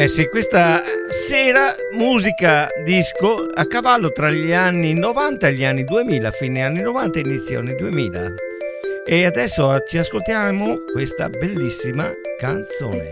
Eh sì, questa sera musica disco a cavallo tra gli anni 90 e gli anni 2000, fine anni 90 e inizio anni 2000. E adesso ci ascoltiamo questa bellissima canzone.